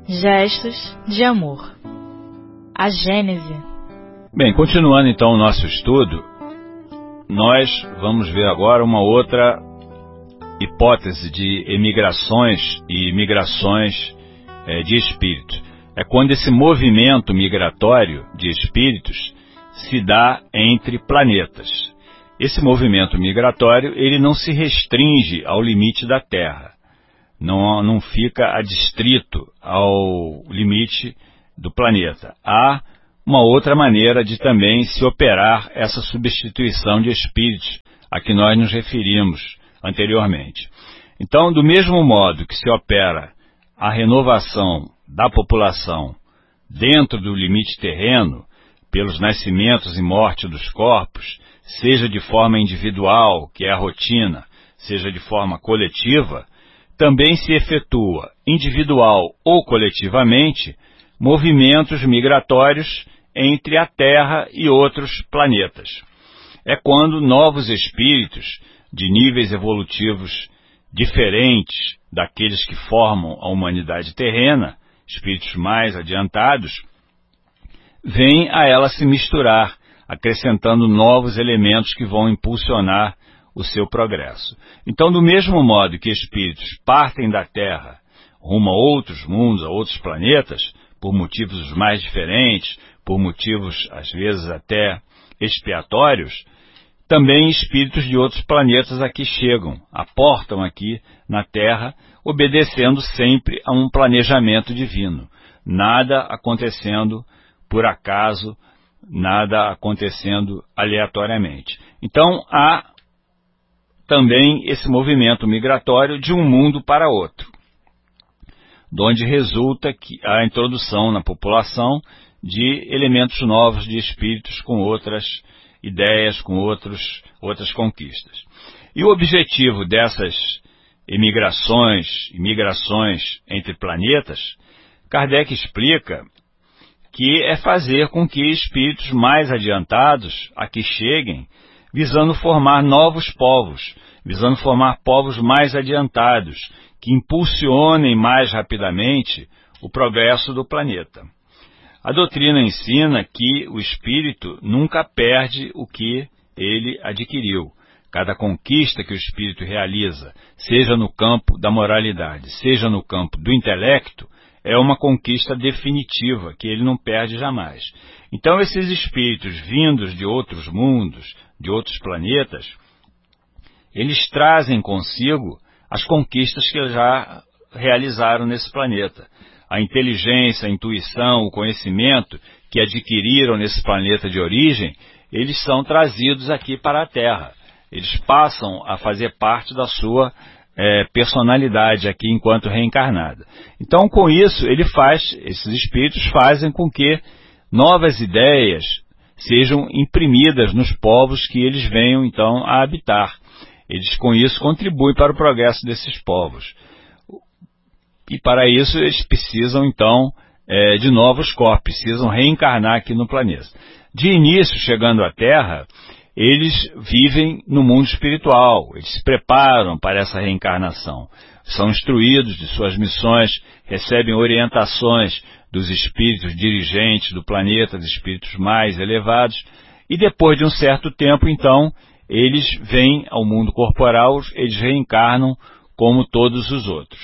Gestos de amor. A Gênese. Bem, continuando então o nosso estudo, nós vamos ver agora uma outra hipótese de emigrações e migrações de espíritos. É quando esse movimento migratório de espíritos se dá entre planetas. Esse movimento migratório ele não se restringe ao limite da Terra. Não fica adstrito ao limite do planeta. Há uma outra maneira de também se operar essa substituição de espíritos a que nós nos referimos anteriormente. Então, do mesmo modo que se opera a renovação da população dentro do limite terreno, pelos nascimentos e morte dos corpos, seja de forma individual, que é a rotina, seja de forma coletiva, também se efetua, individual ou coletivamente, movimentos migratórios entre a Terra e outros planetas. É quando novos espíritos, de níveis evolutivos diferentes daqueles que formam a humanidade terrena, espíritos mais adiantados, vêm a ela se misturar, acrescentando novos elementos que vão impulsionar o seu progresso. Então, do mesmo modo que espíritos partem da Terra rumo a outros mundos, a outros planetas, por motivos mais diferentes, por motivos, às vezes, até expiatórios, também espíritos de outros planetas aqui chegam, aportam aqui na Terra, obedecendo sempre a um planejamento divino. Nada acontecendo por acaso, nada acontecendo aleatoriamente. Então, há também esse movimento migratório de um mundo para outro, de onde resulta a introdução na população de elementos novos de espíritos com outras ideias, com outras conquistas. E o objetivo dessas emigrações e migrações entre planetas, Kardec explica que é fazer com que espíritos mais adiantados aqui cheguem, visando formar novos povos, visando formar povos mais adiantados, que impulsionem mais rapidamente o progresso do planeta. A doutrina ensina que o espírito nunca perde o que ele adquiriu. Cada conquista que o espírito realiza, seja no campo da moralidade, seja no campo do intelecto, é uma conquista definitiva, que ele não perde jamais. Então, esses espíritos vindos de outros mundos, de outros planetas, eles trazem consigo as conquistas que já realizaram nesse planeta. A inteligência, a intuição, o conhecimento que adquiriram nesse planeta de origem, eles são trazidos aqui para a Terra. Eles passam a fazer parte da sua personalidade aqui enquanto reencarnada. Então, com isso, esses espíritos fazem com que novas ideias sejam imprimidas nos povos que eles venham, então, a habitar. Eles, com isso, contribuem para o progresso desses povos. E, para isso, eles precisam, então, de novos corpos, precisam reencarnar aqui no planeta. De início, chegando à Terra, eles vivem no mundo espiritual, eles se preparam para essa reencarnação. São instruídos de suas missões, recebem orientações dos espíritos dirigentes do planeta, dos espíritos mais elevados, e depois de um certo tempo, então, eles vêm ao mundo corporal, eles reencarnam como todos os outros.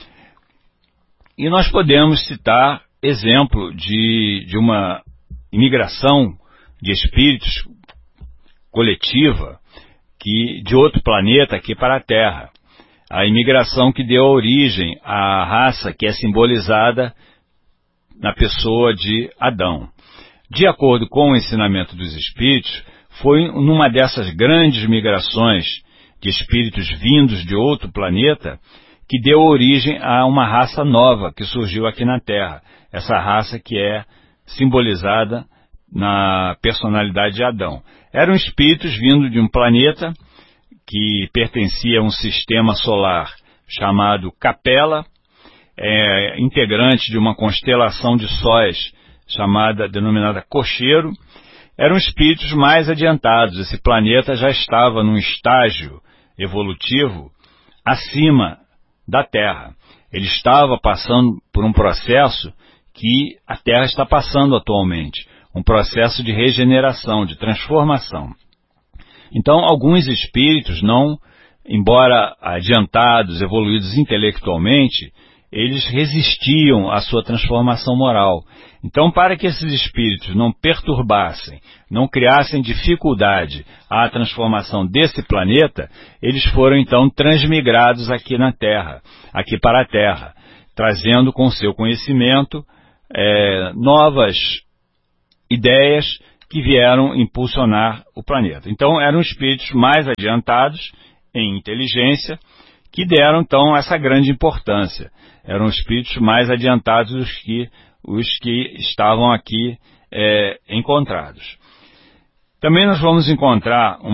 E nós podemos citar exemplo de uma imigração de espíritos coletiva de outro planeta aqui para a Terra. A imigração que deu origem à raça que é simbolizada na pessoa de Adão. De acordo com o ensinamento dos espíritos, foi numa dessas grandes migrações de espíritos vindos de outro planeta que deu origem a uma raça nova que surgiu aqui na Terra. Essa raça que é simbolizada na personalidade de Adão. Eram espíritos vindos de um planeta que pertencia a um sistema solar chamado Capela, integrante de uma constelação de sóis denominada Cocheiro. Eram espíritos mais adiantados. Esse planeta já estava num estágio evolutivo acima da Terra. Ele estava passando por um processo que a Terra está passando atualmente, um processo de regeneração, de transformação. Então, alguns espíritos, embora adiantados, evoluídos intelectualmente, eles resistiam à sua transformação moral. Então, para que esses espíritos não perturbassem, não criassem dificuldade à transformação desse planeta, eles foram então transmigrados aqui na Terra, aqui para a Terra, trazendo com seu conhecimento novas ideias que vieram impulsionar o planeta. Então, eram espíritos mais adiantados em inteligência, que deram então essa grande importância. Eram espíritos mais adiantados do que os que estavam aqui encontrados. Também nós vamos encontrar um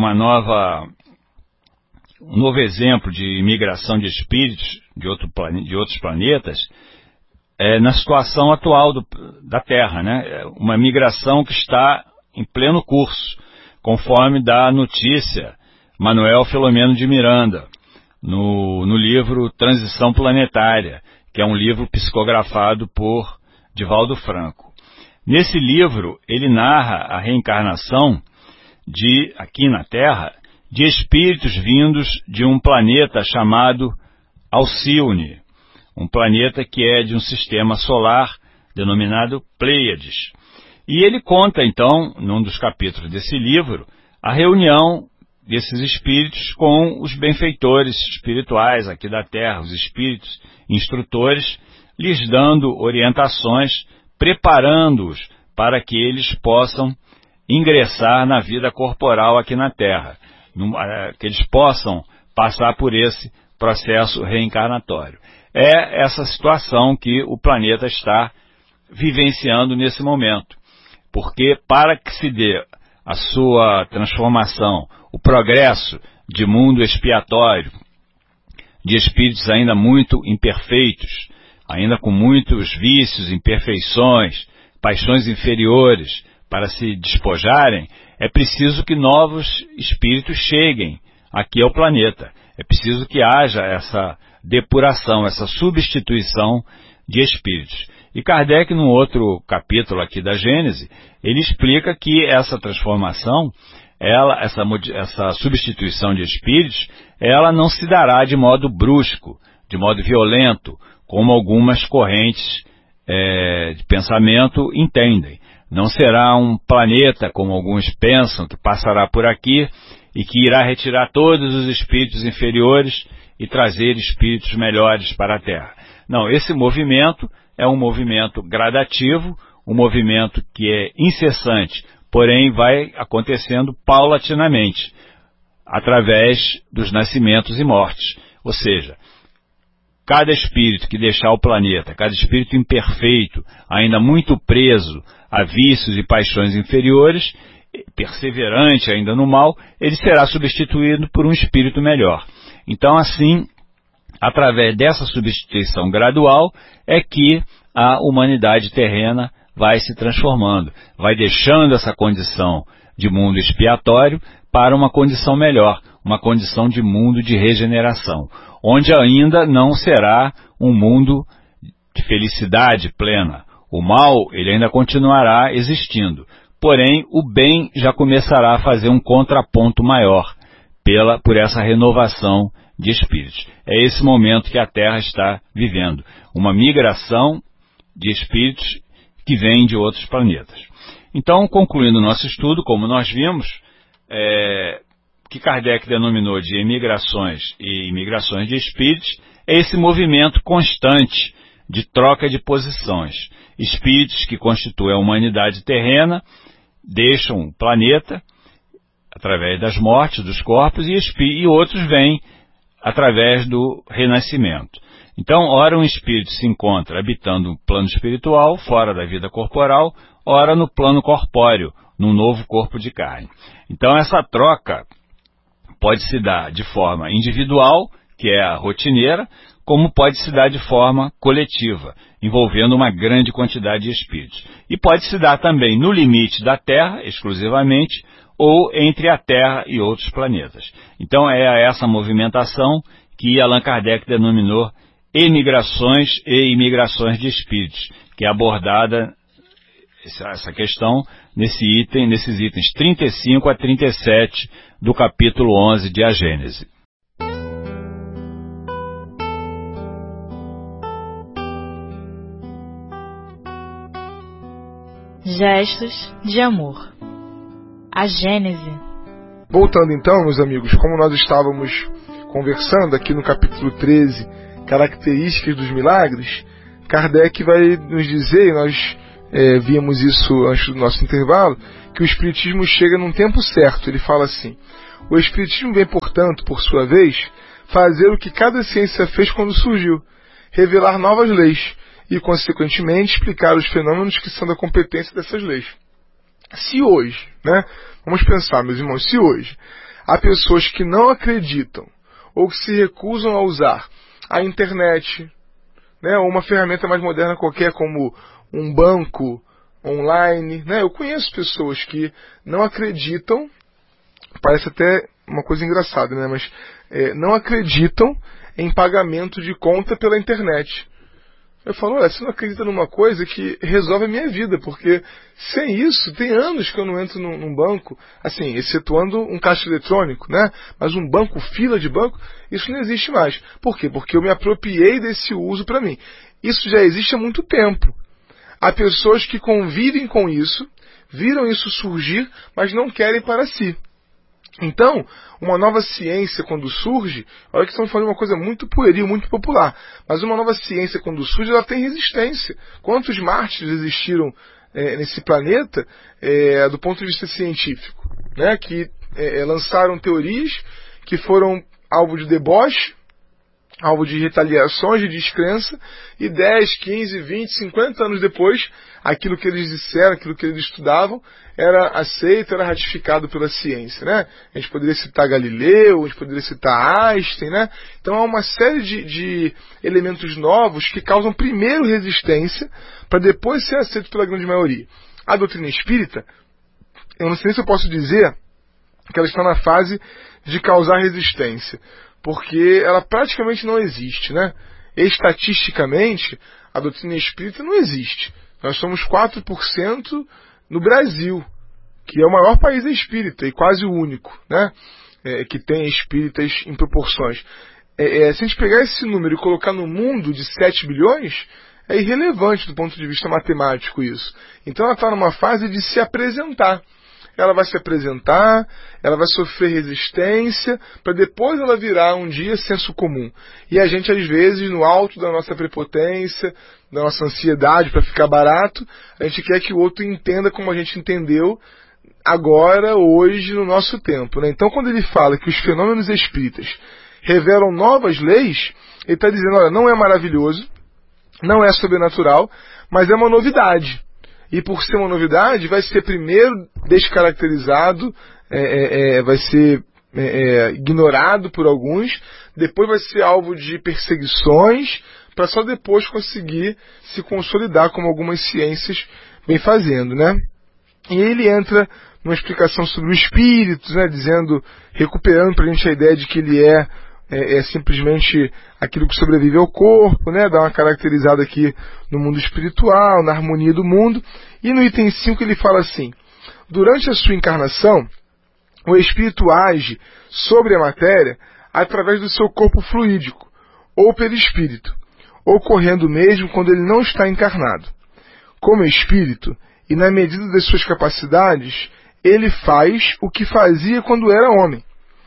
novo exemplo de imigração de espíritos de outros planetas na situação atual da Terra, né? Uma migração que está em pleno curso, conforme dá a notícia Manuel Filomeno de Miranda, no livro Transição Planetária, que é um livro psicografado por Divaldo Franco. Nesse livro, ele narra a reencarnação aqui na Terra, de espíritos vindos de um planeta chamado Alcione, um planeta que é de um sistema solar denominado Pleiades. E ele conta, então, num dos capítulos desse livro, a reunião desses espíritos com os benfeitores espirituais aqui da Terra, os espíritos instrutores, lhes dando orientações, preparando-os para que eles possam ingressar na vida corporal aqui na Terra, que eles possam passar por esse processo reencarnatório. É essa situação que o planeta está vivenciando nesse momento, porque para que se dê a sua transformação, o progresso de mundo expiatório, de espíritos ainda muito imperfeitos, ainda com muitos vícios, imperfeições, paixões inferiores, para se despojarem, é preciso que novos espíritos cheguem aqui ao planeta. É preciso que haja essa depuração, essa substituição de espíritos. E Kardec, num outro capítulo aqui da Gênese, ele explica que essa transformação, essa substituição de espíritos, ela não se dará de modo brusco, de modo violento, como algumas correntes de pensamento entendem. Não será um planeta, como alguns pensam, que passará por aqui e que irá retirar todos os espíritos inferiores e trazer espíritos melhores para a Terra. Não, esse movimento é um movimento gradativo, um movimento que é incessante, porém vai acontecendo paulatinamente, através dos nascimentos e mortes. Ou seja, cada espírito que deixar o planeta, cada espírito imperfeito, ainda muito preso a vícios e paixões inferiores, perseverante ainda no mal, ele será substituído por um espírito melhor. Então, assim, através dessa substituição gradual, é que a humanidade terrena vai se transformando, vai deixando essa condição de mundo expiatório para uma condição melhor, uma condição de mundo de regeneração, onde ainda não será um mundo de felicidade plena. O mal, ele ainda continuará existindo, porém o bem já começará a fazer um contraponto maior por essa renovação de espíritos. É esse momento que a Terra está vivendo, uma migração de espíritos que vêm de outros planetas. Então, concluindo o nosso estudo, como nós vimos, que Kardec denominou de emigrações e imigrações de espíritos, é esse movimento constante de troca de posições. Espíritos que constituem a humanidade terrena deixam o planeta através das mortes dos corpos e outros vêm através do renascimento. Então, ora um espírito se encontra habitando o plano espiritual, fora da vida corporal, ora no plano corpóreo, num novo corpo de carne. Então, essa troca pode se dar de forma individual, que é a rotineira, como pode se dar de forma coletiva, envolvendo uma grande quantidade de espíritos. E pode se dar também no limite da Terra, exclusivamente, ou entre a Terra e outros planetas. Então é essa movimentação que Allan Kardec denominou emigrações e imigrações de espíritos, que é abordada essa questão nesses itens 35 a 37 do capítulo 11 de A Gênese. Gestos de amor. A Gênese. Voltando então, meus amigos, como nós estávamos conversando aqui no capítulo 13, características dos milagres, Kardec vai nos dizer, e nós víamos isso antes do nosso intervalo, que o Espiritismo chega num tempo certo. Ele fala assim: o Espiritismo vem, portanto, por sua vez, fazer o que cada ciência fez quando surgiu, revelar novas leis e, consequentemente, explicar os fenômenos que são da competência dessas leis. Se hoje, vamos pensar, meus irmãos, se hoje há pessoas que não acreditam ou que se recusam a usar a internet, ou uma ferramenta mais moderna qualquer, como um banco online, eu conheço pessoas que não acreditam, parece até uma coisa engraçada, mas não acreditam em pagamento de conta pela internet. Eu falo, olha, você não acredita numa coisa que resolve a minha vida, porque sem isso, tem anos que eu não entro num banco, assim, excetuando um caixa eletrônico, mas um banco, fila de banco, isso não existe mais. Por quê? Porque eu me apropriei desse uso para mim. Isso já existe há muito tempo. Há pessoas que convivem com isso, viram isso surgir, mas não querem para si. Então, uma nova ciência, quando surge, olha que estamos falando de uma coisa muito pueril, muito popular, mas uma nova ciência, quando surge, ela tem resistência. Quantos mártires existiram nesse planeta, do ponto de vista científico, que lançaram teorias que foram alvo de deboche, alvo de retaliações, de descrença, e 10, 15, 20, 50 anos depois, aquilo que eles disseram, aquilo que eles estudavam, era aceito, era ratificado pela ciência. A gente poderia citar Galileu, a gente poderia citar Einstein. Então há uma série de elementos novos que causam primeiro resistência, para depois ser aceito pela grande maioria. A doutrina espírita, eu não sei se eu posso dizer que ela está na fase de causar resistência, porque ela praticamente não existe. Estatisticamente, a doutrina espírita não existe. Nós somos 4% no Brasil, que é o maior país espírita e quase o único, que tem espíritas em proporções. Se a gente pegar esse número e colocar no mundo de 7 bilhões, é irrelevante do ponto de vista matemático isso. Então ela está numa fase de se apresentar. Ela vai se apresentar, ela vai sofrer resistência, para depois ela virar um dia senso comum. E a gente, às vezes, no alto da nossa prepotência, da nossa ansiedade para ficar barato, a gente quer que o outro entenda como a gente entendeu agora, hoje, no nosso tempo. Então, quando ele fala que os fenômenos espíritas revelam novas leis, ele está dizendo, olha, não é maravilhoso, não é sobrenatural, mas é uma novidade. E por ser uma novidade, vai ser primeiro descaracterizado, vai ser ignorado por alguns, depois vai ser alvo de perseguições, para só depois conseguir se consolidar como algumas ciências vem fazendo. E ele entra numa explicação sobre o espírito, dizendo, recuperando para a gente a ideia de que ele é simplesmente aquilo que sobrevive ao corpo, dá uma caracterizada aqui no mundo espiritual, na harmonia do mundo. E no item 5 ele fala assim: durante a sua encarnação, o espírito age sobre a matéria através do seu corpo fluídico, ou perispírito, ocorrendo mesmo quando ele não está encarnado. Como espírito, e na medida das suas capacidades, ele faz o que fazia quando era homem.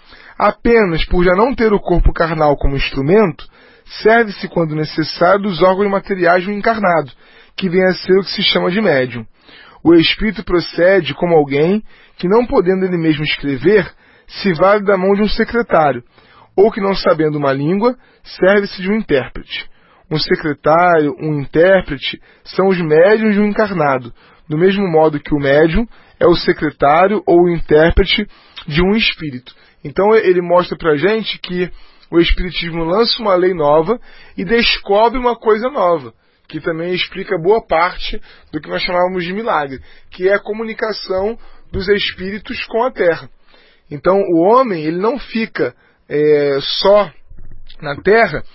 Apenas por já não ter o corpo carnal como instrumento, serve-se quando necessário dos órgãos materiais do encarnado, que vem a ser o que se chama de médium. O espírito procede como alguém que, não podendo ele mesmo escrever, se vale da mão de um secretário, ou que, não sabendo uma língua, serve-se de um intérprete. Um secretário, um intérprete, são os médiuns de um encarnado, do mesmo modo que o médium é o secretário ou o intérprete de um espírito. Então ele mostra pra gente que o Espiritismo lança uma lei nova e descobre uma coisa nova, que também explica boa parte do que nós chamávamos de milagre, que é a comunicação dos espíritos com a Terra. Então o homem ele não fica só na Terra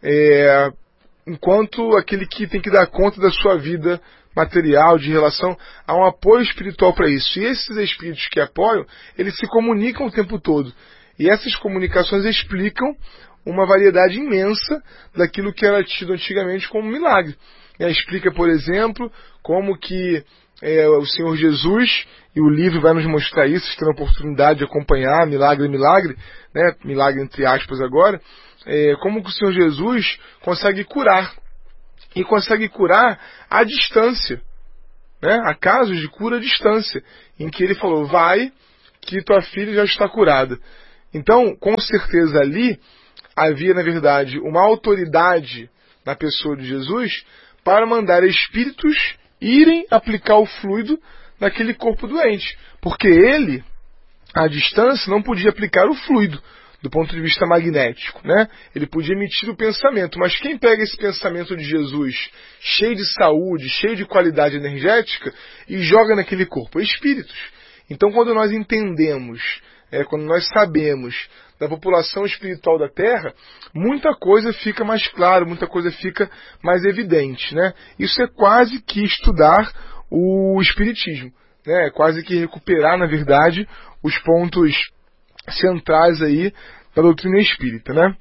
enquanto aquele que tem que dar conta da sua vida material, de relação, há um apoio espiritual para isso. E esses espíritos que apoiam, eles se comunicam o tempo todo. E essas comunicações explicam uma variedade imensa daquilo que era tido antigamente como milagre. Explica, por exemplo, como que o Senhor Jesus, e o livro vai nos mostrar isso, vocês terão a oportunidade de acompanhar, milagre, né? Milagre entre aspas agora, como que o Senhor Jesus consegue curar. E consegue curar à distância. Né? Há casos de cura à distância, em que ele falou, vai, que tua filha já está curada. Então, com certeza ali, havia, na verdade, uma autoridade na pessoa de Jesus para mandar espíritos irem aplicar o fluido naquele corpo doente. Porque ele, à distância, não podia aplicar o fluido do ponto de vista magnético, né? Ele podia emitir o pensamento, mas quem pega esse pensamento de Jesus, cheio de saúde, cheio de qualidade energética, e joga naquele corpo? Espíritos. Então, quando nós entendemos, quando nós sabemos da população espiritual da Terra, muita coisa fica mais clara, muita coisa fica mais evidente, né? Isso é quase que estudar o Espiritismo, né? É quase que recuperar, na verdade, os pontos centrais aí da doutrina espírita, né?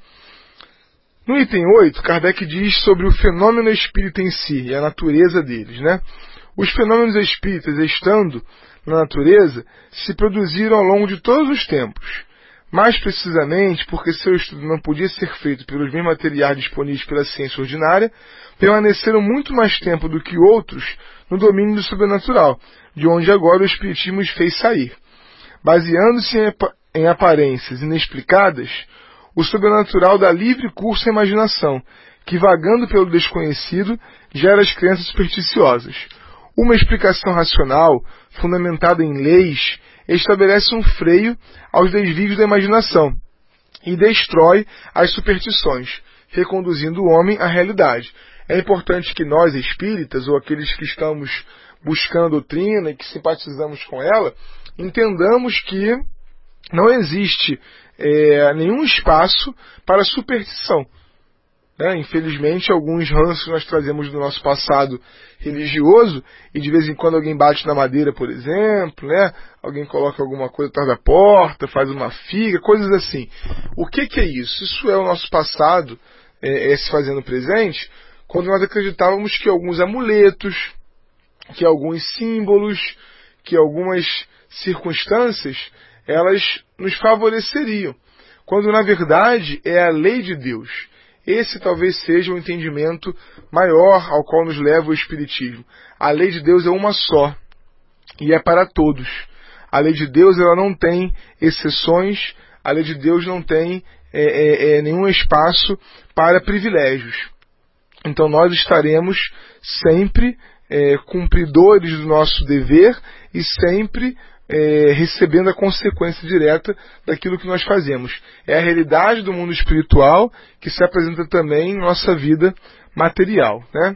No item 8, Kardec diz sobre o fenômeno espírita em si e a natureza deles, né? Os fenômenos espíritas, estando na natureza, se produziram ao longo de todos os tempos. Mais precisamente, porque seu estudo não podia ser feito pelos bens materiais disponíveis pela ciência ordinária, permaneceram muito mais tempo do que outros no domínio do sobrenatural, de onde agora o Espiritismo os fez sair. Baseando-se em aparências inexplicadas, o sobrenatural dá livre curso à imaginação, que, vagando pelo desconhecido, gera as crenças supersticiosas. Uma explicação racional, fundamentada em leis, estabelece um freio aos desvios da imaginação e destrói as superstições, reconduzindo o homem à realidade. É importante que nós, espíritas, ou aqueles que estamos buscando a doutrina e que simpatizamos com ela, entendamos que não existe nenhum espaço para superstição. Infelizmente, alguns ranços nós trazemos do nosso passado religioso, e de vez em quando alguém bate na madeira, por exemplo, né? Alguém coloca alguma coisa atrás da porta, faz uma figa, coisas assim. O que é isso? Isso é o nosso passado se fazendo presente, quando nós acreditávamos que alguns amuletos, que alguns símbolos, que algumas circunstâncias, elas nos favoreceriam, quando na verdade é a lei de Deus. Esse talvez seja o entendimento maior ao qual nos leva o Espiritismo. A lei de Deus é uma só, e é para todos. A lei de Deus ela não tem exceções, a lei de Deus não tem nenhum espaço para privilégios. Então nós estaremos sempre cumpridores do nosso dever e sempre recebendo a consequência direta daquilo que nós fazemos. É a realidade do mundo espiritual que se apresenta também em nossa vida material, né?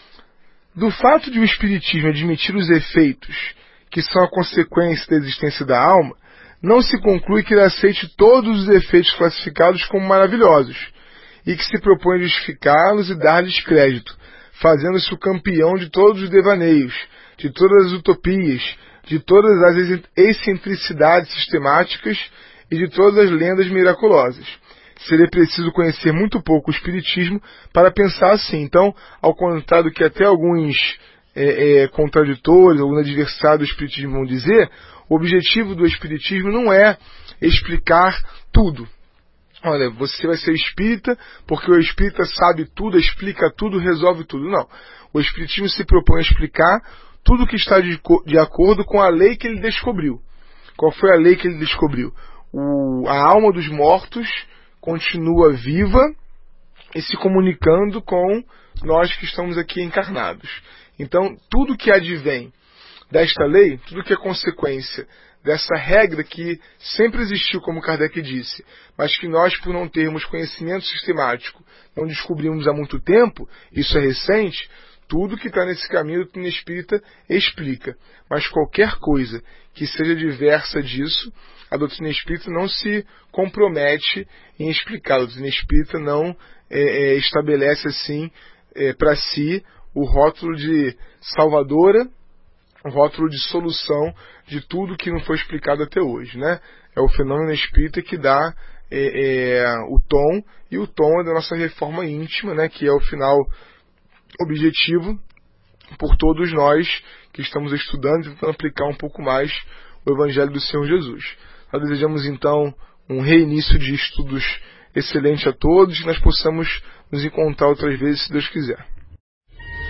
Do fato de o Espiritismo admitir os efeitos que são a consequência da existência da alma, não se conclui que ele aceite todos os efeitos classificados como maravilhosos e que se propõe justificá-los e dar-lhes crédito, fazendo-se o campeão de todos os devaneios, de todas as utopias, de todas as excentricidades sistemáticas e de todas as lendas miraculosas. Seria preciso conhecer muito pouco o Espiritismo para pensar assim. Então, ao contrário do que até alguns contraditores, alguns adversários do Espiritismo vão dizer, o objetivo do Espiritismo não é explicar tudo. Olha, você vai ser espírita porque o espírita sabe tudo, explica tudo, resolve tudo. Não. O Espiritismo se propõe a explicar tudo que está de acordo com a lei que ele descobriu. Qual foi a lei que ele descobriu? A alma dos mortos continua viva e se comunicando com nós que estamos aqui encarnados. Então, tudo que advém desta lei, tudo que é consequência dessa regra que sempre existiu, como Kardec disse, mas que nós, por não termos conhecimento sistemático, não descobrimos há muito tempo, isso é recente, tudo que está nesse caminho a doutrina espírita explica. Mas qualquer coisa que seja diversa disso, a doutrina espírita não se compromete em explicar. A doutrina espírita não estabelece assim para si o rótulo de salvadora, o rótulo de solução de tudo que não foi explicado até hoje, né? É o fenômeno espírita que dá o tom, e o tom é da nossa reforma íntima, né? Que é o final objetivo por todos nós que estamos estudando e tentando aplicar um pouco mais o Evangelho do Senhor Jesus. Nós desejamos então um reinício de estudos excelente a todos, e nós possamos nos encontrar outras vezes, se Deus quiser.